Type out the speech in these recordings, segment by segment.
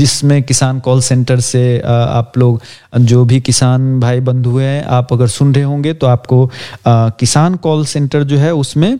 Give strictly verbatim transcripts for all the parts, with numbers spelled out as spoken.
जिसमें किसान call centre से आप लोग जो भी किसान भाई बंधु हैं, आप अगर सुन रहे होंगे तो आपको किसान कॉल सेंटर जो है उसमें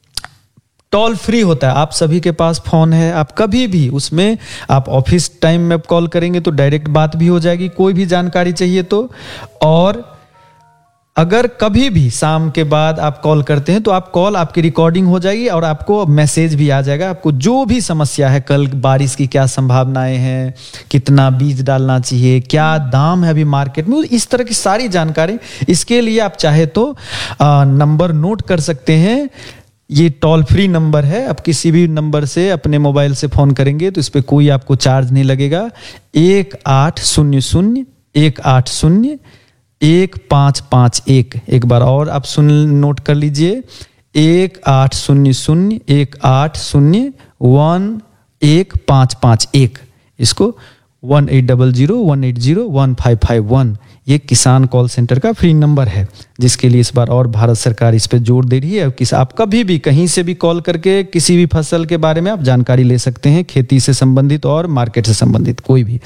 टोल फ्री होता है। आप सभी के पास फोन है, आप कभी भी उसमें आप ऑफिस टाइम में कॉल करेंगे तो डायरेक्ट बात भी हो जाएगी, कोई भी जानकारी चाहिए तो। और अगर कभी भी शाम के बाद आप कॉल करते हैं तो आप कॉल आपकी रिकॉर्डिंग हो जाएगी और आपको मैसेज भी आ जाएगा। आपको जो भी समस्या है, कल बारिश की क्या संभावनाएं हैं, कितना बीज डालना चाहिए, क्या दाम है अभी मार्केट में, इस तरह की सारी जानकारी। इसके लिए आप चाहे तो आ, नंबर नोट कर सकते हैं। ये टोल फ्री नंबर है। आप किसी भी नंबर से अपने मोबाइल से फोन करेंगे तो इस पर कोई आपको चार्ज नहीं लगेगा। एक आठ शून्य शून्य एक आठ शून्य एक पाँच पाँच एक। एक बार और आप सुन नोट कर लीजिए, एक आठ शून्य शून्य एक आठ शून्य वन एक पाँच पाँच एक। इसको one eight double zero one eight zero one five five one. ये किसान कॉल सेंटर का फ्री नंबर है, जिसके लिए इस बार और भारत सरकार इस पर जोर दे रही है। किस आप कभी भी कहीं से भी कॉल करके किसी भी फसल के बारे में आप जानकारी ले सकते हैं, खेती से संबंधित और मार्केट से संबंधित कोई भी।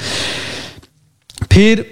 फिर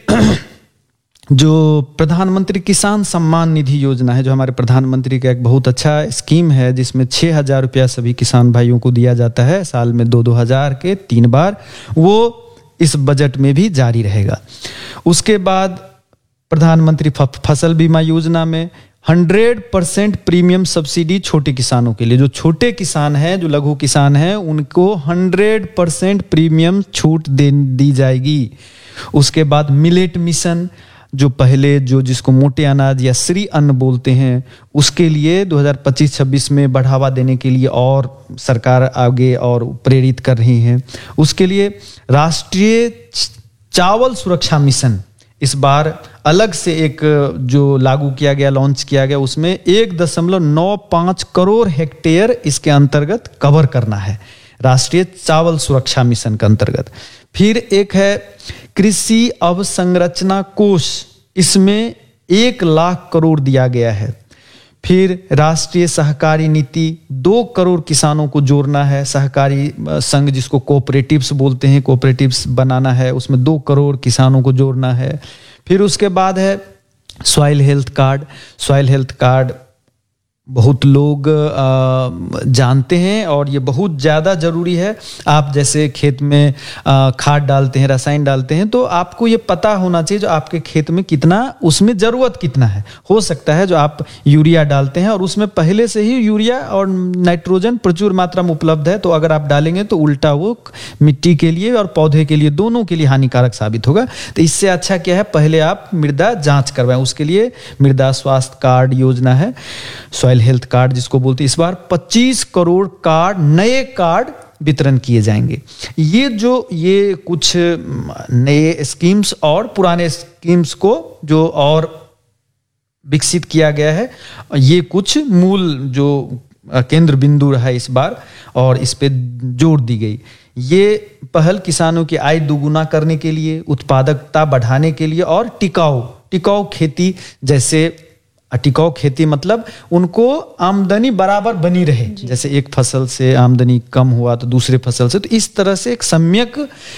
जो प्रधानमंत्री किसान सम्मान निधि योजना है, जो हमारे प्रधानमंत्री का एक बहुत अच्छा स्कीम है, जिसमें छः हजार रुपया सभी किसान भाइयों को दिया जाता है साल में दो दो हजार के तीन बार, वो इस बजट में भी जारी रहेगा। उसके बाद प्रधानमंत्री फसल बीमा योजना में हंड्रेड परसेंट प्रीमियम सब्सिडी छोटे किसानों के लिए। जो छोटे किसान हैं, जो लघु किसान हैं, उनको हंड्रेड परसेंट प्रीमियम छूट दे दी जाएगी। उसके बाद मिलेट मिशन, जो पहले जो जिसको मोटे अनाज या श्री अन्न बोलते हैं, उसके लिए दो हज़ार पच्चीस छब्बीस में बढ़ावा देने के लिए और सरकार आगे और प्रेरित कर रही है। उसके लिए राष्ट्रीय चावल सुरक्षा मिशन इस बार अलग से एक जो लागू किया गया, लॉन्च किया गया, उसमें एक दशमलव नौ पाँच करोड़ हेक्टेयर इसके अंतर्गत कवर करना है, राष्ट्रीय चावल सुरक्षा मिशन के अंतर्गत। फिर एक है कृषि अवसंरचना कोष, इसमें एक लाख करोड़ दिया गया है। फिर राष्ट्रीय सहकारी नीति, दो करोड़ किसानों को जोड़ना है। सहकारी संघ जिसको कोऑपरेटिव्स बोलते हैं, कोऑपरेटिव्स बनाना है, उसमें दो करोड़ किसानों को जोड़ना है। फिर उसके बाद है soil health card. Soil health card बहुत लोग आ, जानते हैं और ये बहुत ज़्यादा ज़रूरी है। आप जैसे खेत में आ, खाद डालते हैं, रसायन डालते हैं, तो आपको ये पता होना चाहिए जो आपके खेत में कितना, उसमें ज़रूरत कितना है। हो सकता है जो आप यूरिया डालते हैं और उसमें पहले से ही यूरिया और नाइट्रोजन प्रचुर मात्रा में उपलब्ध है, तो अगर आप डालेंगे तो उल्टा वो मिट्टी के लिए और पौधे के लिए, दोनों के लिए हानिकारक साबित होगा। तो इससे अच्छा क्या है, पहले आप मृदा जाँच करवाएं। उसके लिए मृदा स्वास्थ्य कार्ड योजना है, सॉइल हेल्थ कार्ड जिसको बोलते हैं। इस बार पच्चीस करोड़ कार्ड, नए कार्ड वितरण किए जाएंगे। ये जो ये कुछ नए स्कीम्स और पुराने स्कीम्स को जो और विकसित किया गया है, ये कुछ मूल जो केंद्र बिंदु रहा इस बार और इस पे जोर दी गई। ये पहल किसानों की आय दोगुना करने के लिए, उत्पादकता बढ़ाने के लिए और टिकाऊ टिकाऊ खेती, जैसे टिकाऊ खेती मतलब उनको आमदनी बराबर बनी रहे, जैसे एक फसल से आमदनी कम हुआ तो दूसरे फसल से, तो इस तरह से एक सम्यक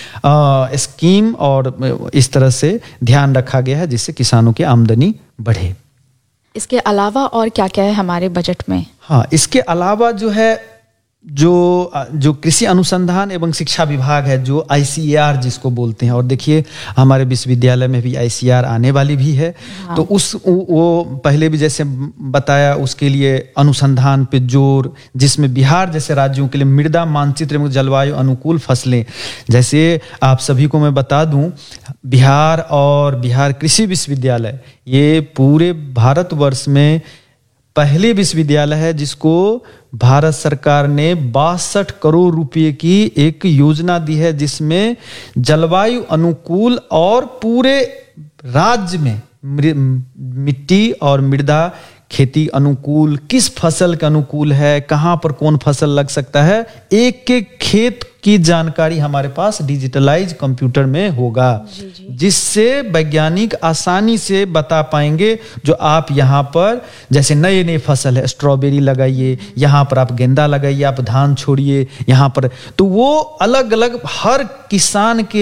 स्कीम और इस तरह से ध्यान रखा गया है जिससे किसानों की आमदनी बढ़े। इसके अलावा और क्या क्या है हमारे बजट में? हाँ, इसके अलावा जो है, जो जो कृषि अनुसंधान एवं शिक्षा विभाग है, जो आई सी ए आर जिसको बोलते हैं, और देखिए हमारे विश्वविद्यालय में भी आई सी ए आर आने वाली भी है। हाँ। तो उस वो पहले भी जैसे बताया, उसके लिए अनुसंधान पे जोर, जिसमें बिहार जैसे राज्यों के लिए मृदा मानचित्र एवं जलवायु अनुकूल फसलें, जैसे आप सभी को मैं बता दूं, बिहार और बिहार कृषि विश्वविद्यालय ये पूरे भारतवर्ष में पहले विश्वविद्यालय है जिसको भारत सरकार ने बासठ करोड़ रुपए की एक योजना दी है, जिसमें जलवायु अनुकूल और पूरे राज्य में मिट्टी और मृदा खेती अनुकूल, किस फसल के अनुकूल है, कहां पर कौन फसल लग सकता है, एक एक खेत की जानकारी हमारे पास डिजिटलाइज कंप्यूटर में होगा, जिससे वैज्ञानिक आसानी से बता पाएंगे। जो आप यहाँ पर जैसे नए नए फसल है, स्ट्रॉबेरी लगाइए, यहाँ पर आप गेंदा लगाइए, आप धान छोड़िए यहाँ पर, तो वो अलग अलग हर किसान के